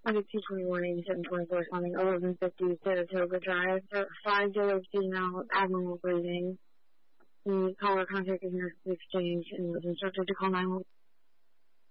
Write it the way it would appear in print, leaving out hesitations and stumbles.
2218724 responding 1150 Saratoga Drive for 5 female abnormal breathing. The caller contacted Nurses Exchange and was instructed to call 911.